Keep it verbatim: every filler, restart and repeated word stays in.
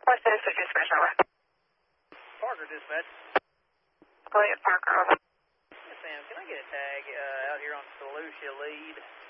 What's this for dispatch over? Parker dispatch. William Parker over. Yes, ma'am. Can I get a tag uh, out here on Volusia Lead?